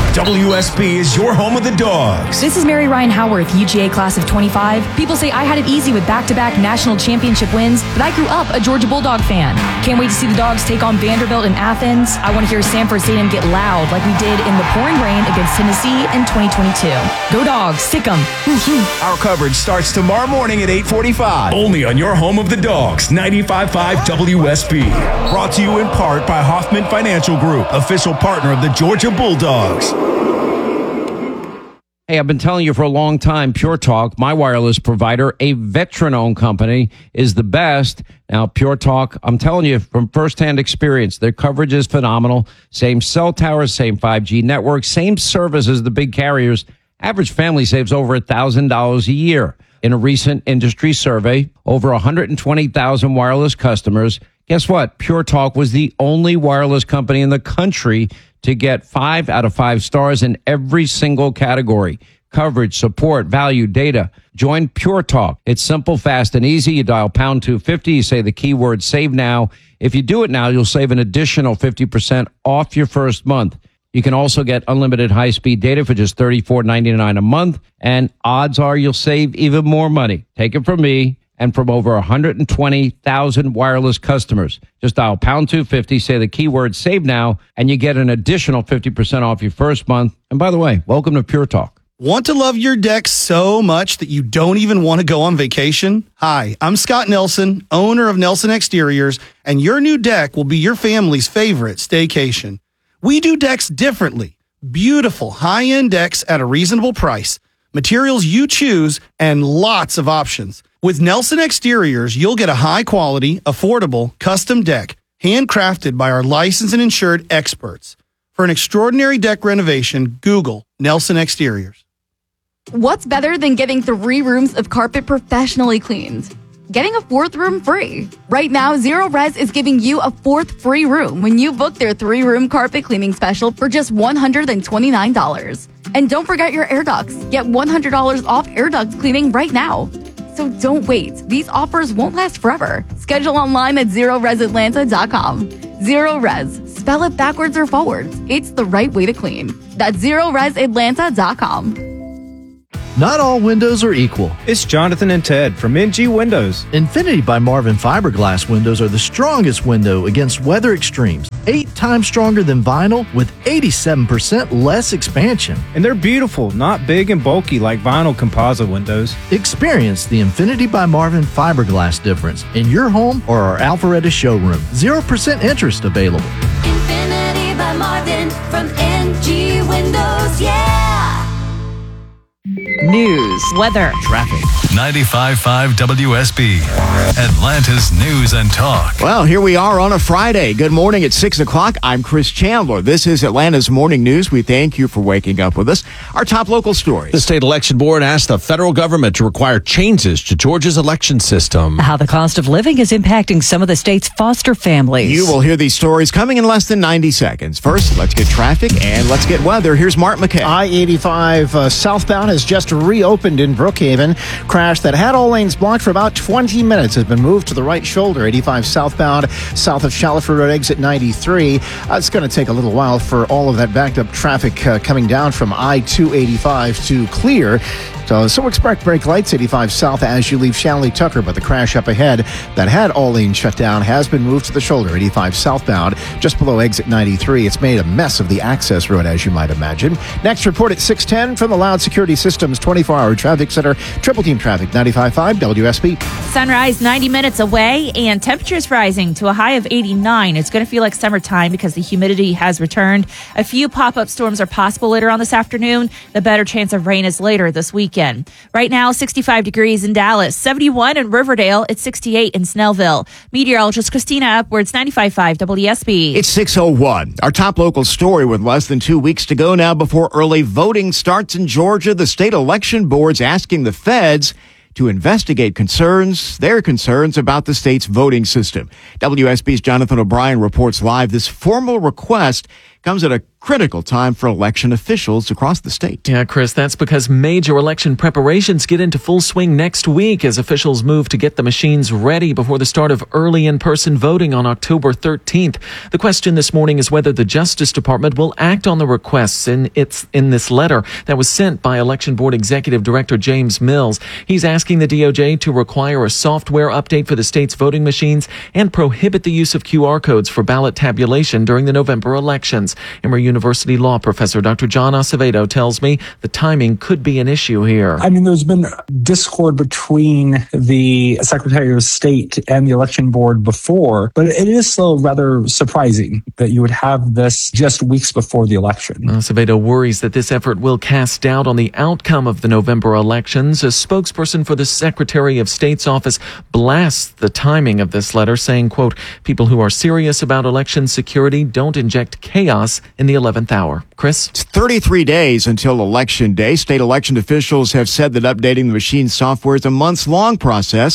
W S B is your home of the Dogs. This is Mary Ryan Howarth, U G A class of twenty-five. People say I had it easy with back-to-back national championship wins, but I grew up a Georgia Bulldog fan. Can't wait to see the Dogs take on Vanderbilt in Athens. I want to hear Sanford Stadium get loud like we did in the pouring rain against Tennessee in twenty twenty-two. Go Dogs, sick 'em. Our coverage starts tomorrow morning at eight forty-five. Only on your home of the Dogs, ninety-five point five W S B. Brought to you in part by Hoffman Financial Group, official partner of the Georgia Bulldogs. Hey, I've been telling you for a long time, Pure Talk, my wireless provider, a veteran-owned company, is the best. Now, Pure Talk, I'm telling you from firsthand experience, their coverage is phenomenal. Same cell towers, same five G network, same service as the big carriers. Average family saves over one thousand dollars a year. In a recent industry survey, over one hundred twenty thousand wireless customers Guess what? Pure Talk was the only wireless company in the country to get five out of five stars in every single category. Coverage, support, value, data. Join Pure Talk. It's simple, fast, and easy. You dial pound two fifty. You say the keyword save now. If you do it now, you'll save an additional fifty percent off your first month. You can also get unlimited high-speed data for just thirty-four ninety-nine a month. And odds are you'll save even more money. Take it from me and from over one hundred twenty thousand wireless customers. Just dial pound two fifty, say the keyword save now, and you get an additional fifty percent off your first month. And by the way, welcome to Pure Talk. Want to love your deck so much that you don't even want to go on vacation? Hi, I'm Scott Nelson, owner of Nelson Exteriors, and your new deck will be your family's favorite staycation. We do decks differently. Beautiful, high-end decks at a reasonable price. Materials you choose, and lots of options. With Nelson Exteriors, you'll get a high-quality, affordable, custom deck, handcrafted by our licensed and insured experts. For an extraordinary deck renovation, Google Nelson Exteriors. What's better than getting three rooms of carpet professionally cleaned? Getting a fourth room free. Right now, Zero Res is giving you a fourth free room when you book their three-room carpet cleaning special for just one hundred twenty-nine dollars. And don't forget your air ducts. Get one hundred dollars off air ducts cleaning right now. So don't wait. These offers won't last forever. Schedule online at zero res atlanta dot com. Zero Res. Spell it backwards or forwards. It's the right way to clean. That's zero res atlanta dot com. Not all windows are equal. It's Jonathan and Ted from N G Windows. Infinity by Marvin fiberglass windows are the strongest window against weather extremes. Eight times stronger than vinyl with eighty-seven percent less expansion. And they're beautiful, not big and bulky like vinyl composite windows. Experience the Infinity by Marvin fiberglass difference in your home or our Alpharetta showroom. zero percent interest available. Infinity by Marvin from N G Windows, yeah! News, weather, traffic. ninety-five point five W S B, Atlanta's News and Talk. Well, here we are on a Friday. Good morning at six o'clock. I'm Chris Chandler. This is Atlanta's Morning News. We thank you for waking up with us. Our top local stories. The state election board asked the federal government to require changes to Georgia's election system. How the cost of living is impacting some of the state's foster families. You will hear these stories coming in less than ninety seconds. First, let's get traffic and let's get weather. Here's Mark McKay. I eighty-five uh, southbound has just reopened in Brookhaven. Crash that had all lanes blocked for about twenty minutes has been moved to the right shoulder. eighty-five southbound, south of Shallowford Road, exit ninety-three. Uh, it's going to take a little while for all of that backed up traffic uh, coming down from I two eighty-five to clear. So, so expect brake lights eighty-five south as you leave Shanley Tucker, but the crash up ahead that had all lanes shut down has been moved to the shoulder, eighty-five southbound, just below exit ninety-three. It's made a mess of the access road, as you might imagine. Next report at six ten from the Loud Security Systems twenty-four hour Traffic Center, Triple Team Traffic, ninety-five point five W S B. Sunrise ninety minutes away and temperatures rising to a high of eighty-nine. It's going to feel like summertime because the humidity has returned. A few pop-up storms are possible later on this afternoon. The better chance of rain is later this weekend. Right now, sixty-five degrees in Dallas, seventy-one in Riverdale, it's sixty-eight in Snellville. Meteorologist Christina Upwards, ninety-five point five W S B. It's six oh one. Our top local story with less than two weeks to go now before early voting starts in Georgia. The state election board's asking the feds to investigate concerns, their concerns about the state's voting system. W S B's Jonathan O'Brien reports live. This formal request comes at a critical time for election officials across the state. Yeah, Chris, that's because major election preparations get into full swing next week as officials move to get the machines ready before the start of early in-person voting on October thirteenth. The question this morning is whether the Justice Department will act on the requests in its in this letter that was sent by Election Board Executive Director James Mills. He's asking the D O J to require a software update for the state's voting machines and prohibit the use of Q R codes for ballot tabulation during the November elections. Emory University law professor Doctor John Acevedo tells me the timing could be an issue here. I mean, there's been discord between the Secretary of State and the election board before, but it is still rather surprising that you would have this just weeks before the election. Acevedo worries that this effort will cast doubt on the outcome of the November elections. A spokesperson for the Secretary of State's office blasts the timing of this letter, saying, quote, people who are serious about election security don't inject chaos in the eleventh hour. Chris? It's thirty-three days until Election Day. State election officials have said that updating the machine software is a months-long process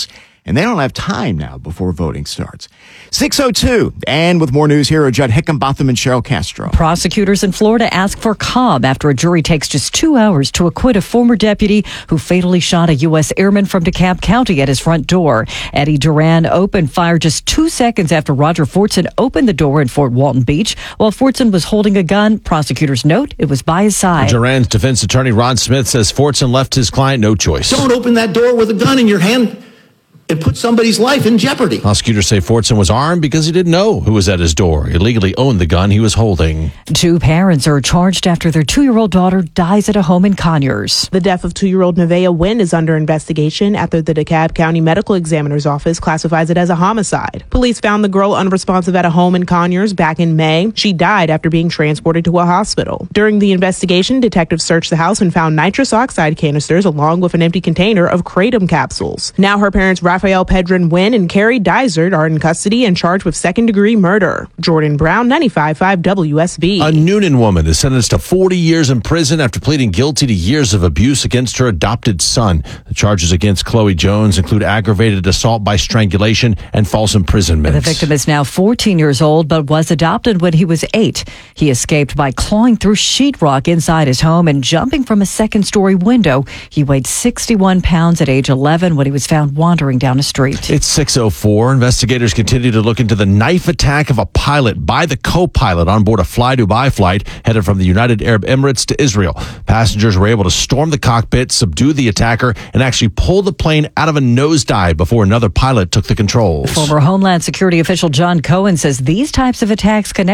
and they don't have time now before voting starts. six oh two, and with more news here are Judd Hickenbotham and Cheryl Castro. Prosecutors in Florida ask for calm after a jury takes just two hours to acquit a former deputy who fatally shot a U S airman from DeKalb County at his front door. Eddie Duran opened fire just two seconds after Roger Fortson opened the door in Fort Walton Beach. While Fortson was holding a gun, prosecutors note it was by his side. Duran's defense attorney Ron Smith says Fortson left his client no choice. Don't open that door with a gun in your hand and put somebody's life in jeopardy. Prosecutors say Fortson was armed because he didn't know who was at his door. He illegally owned the gun he was holding. Two parents are charged after their two-year-old daughter dies at a home in Conyers. The death of two-year-old Nevaeh Wynn is under investigation after the DeKalb County Medical Examiner's Office classifies it as a homicide. Police found the girl unresponsive at a home in Conyers back in May. She died after being transported to a hospital. During the investigation, detectives searched the house and found nitrous oxide canisters along with an empty container of kratom capsules. Now her parents, Raphael Pedron Wynn and Carrie Dysert, are in custody and charged with second-degree murder. Jordan Brown, ninety-five point five W S B. A Noonan woman is sentenced to forty years in prison after pleading guilty to years of abuse against her adopted son. The charges against Chloe Jones include aggravated assault by strangulation and false imprisonment. The victim is now fourteen years old, but was adopted when he was eight. He escaped by clawing through sheetrock inside his home and jumping from a second-story window. He weighed sixty-one pounds at age eleven when he was found wandering down a street. It's six oh four. Investigators continue to look into the knife attack of a pilot by the co-pilot on board a Fly Dubai flight headed from the United Arab Emirates to Israel. Passengers were able to storm the cockpit, subdue the attacker, and actually pull the plane out of a nosedive before another pilot took the controls. Former Homeland Security official John Cohen says these types of attacks connect